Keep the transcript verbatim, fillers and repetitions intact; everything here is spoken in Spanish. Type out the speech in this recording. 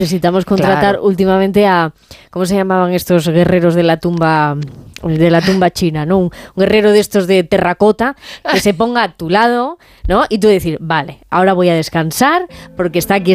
Necesitamos contratar Claro. últimamente a, ¿cómo se llamaban estos guerreros de la tumba, de la tumba china, ¿no? Un, un guerrero de estos de terracota que se ponga a tu lado, ¿no? Y tú decir, vale, ahora voy a descansar porque está aquí